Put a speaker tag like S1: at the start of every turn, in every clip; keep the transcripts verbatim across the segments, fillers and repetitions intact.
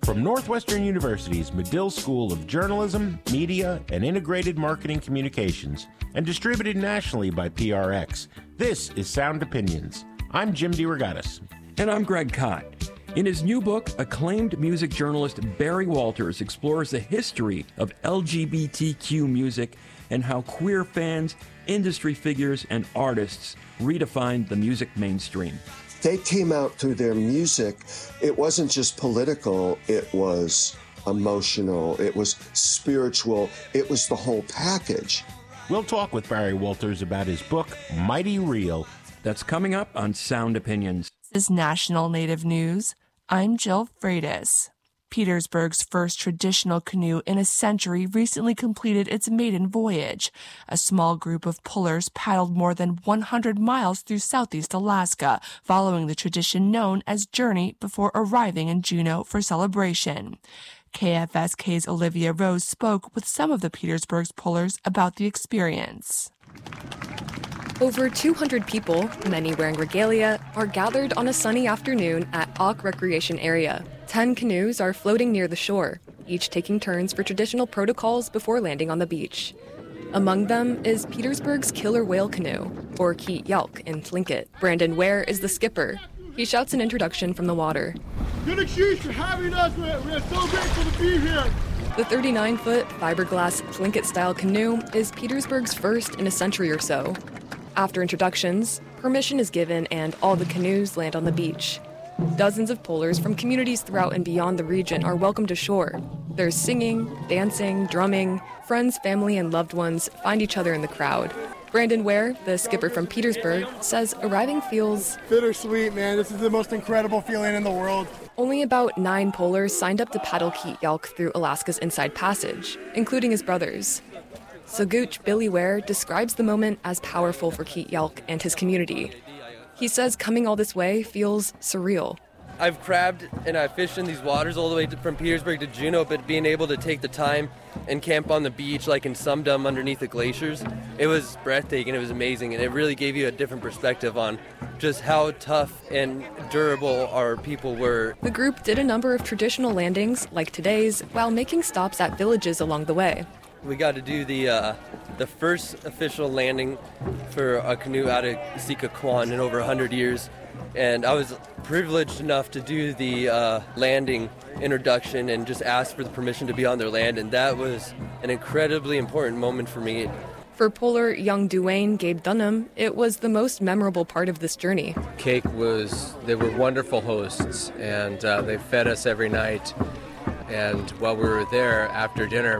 S1: From Northwestern University's Medill School of Journalism, Media, and Integrated Marketing Communications, and distributed nationally by P R X, this is Sound Opinions. I'm Jim DeRogatis.
S2: And I'm Greg Kot. In his new book, acclaimed music journalist Barry Walters explores the history of L G B T Q music and how queer fans, industry figures, and artists redefined the music mainstream.
S3: They came out through their music. It wasn't just political, it was emotional, it was spiritual, it was the whole package.
S1: We'll talk with Barry Walters about his book, Mighty Real.
S2: That's coming up on Sound Opinions.
S4: This is National Native News. I'm Jill Freitas. Petersburg's first traditional canoe in a century recently completed its maiden voyage. A small group of pullers paddled more than one hundred miles through southeast Alaska, following the tradition known as Journey before arriving in Juneau for celebration. K F S K's Olivia Rose spoke with some of the Petersburg's pullers about the experience.
S5: Over two hundred people, many wearing regalia, are gathered on a sunny afternoon at Auk Recreation Area. Ten canoes are floating near the shore, each taking turns for traditional protocols before landing on the beach. Among them is Petersburg's killer whale canoe, or Keet Yalk in Tlingit. Brandon Ware is the skipper. He shouts an introduction from the water.
S6: Good excuse for having us. We're, we're so grateful to be here.
S5: The thirty-nine-foot fiberglass Tlingit-style canoe is Petersburg's first in a century or so. After introductions, permission is given and all the canoes land on the beach. Dozens of pullers from communities throughout and beyond the region are welcomed ashore. There's singing, dancing, drumming. Friends, family, and loved ones find each other in the crowd. Brandon Ware, the skipper from Petersburg, says arriving feels
S6: bittersweet, man. This is the most incredible feeling in the world.
S5: Only about nine pullers signed up to paddle Keet Yalk through Alaska's Inside Passage, including his brothers. Saguch Billy Ware describes the moment as powerful for Keet Yalk and his community. He says coming all this way feels surreal.
S7: I've crabbed and I've fished in these waters all the way to, from Petersburg to Juneau, but being able to take the time and camp on the beach like in Sumdum underneath the glaciers, it was breathtaking, it was amazing, and it really gave you a different perspective on just how tough and durable our people were.
S5: The group did a number of traditional landings, like today's, while making stops at villages along the way.
S7: We got to do the uh, the first official landing for a canoe out of Sikakwan in over one hundred years. And I was privileged enough to do the uh, landing introduction and just ask for the permission to be on their land. And that was an incredibly important moment for me.
S5: For puller young Duane Gabe Dunham, it was the most memorable part of this journey.
S8: Cake was, they were wonderful hosts, and uh, they fed us every night. And while we were there after dinner,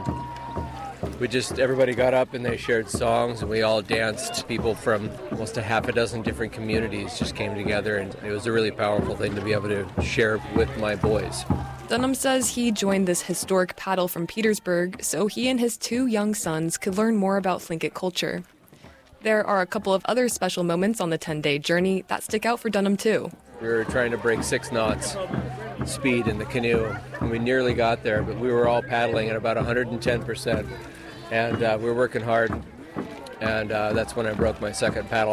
S8: we just, everybody got up and they shared songs and we all danced. People from almost a half a dozen different communities just came together, and it was a really powerful thing to be able to share with my boys.
S5: Dunham says he joined this historic paddle from Petersburg so he and his two young sons could learn more about Tlingit culture. There are a couple of other special moments on the ten-day journey that stick out for Dunham too.
S8: We were trying to break six knots speed in the canoe, and we nearly got there, but we were all paddling at about one hundred ten percent. And uh, we were working hard, and uh, that's when I broke my second paddle.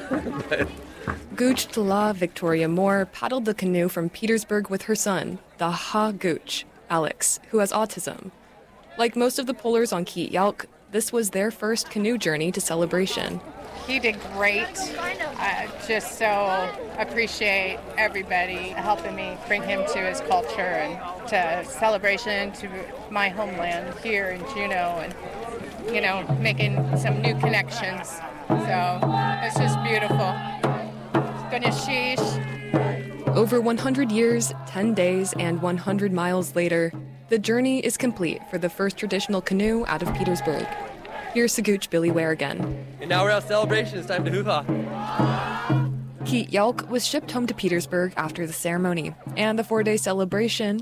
S5: Gooch Tala Victoria Moore paddled the canoe from Petersburg with her son, the Ha Gooch, Alex, who has autism. Like most of the pullers on Keet Yalk, this was their first canoe journey to Celebration.
S9: He did great. I just so appreciate everybody helping me bring him to his culture and to Celebration, to my homeland here in Juneau, and, you know, making some new connections. So it's just beautiful. Ganeshish.
S5: Over one hundred years, ten days, and one hundred miles later, the journey is complete for the first traditional canoe out of Petersburg. Here's Saguch Billy Ware again.
S7: And now we're at Celebration. It's time to hoo-ha.
S5: Keet Yalk was shipped home to Petersburg after the ceremony, and the four-day celebration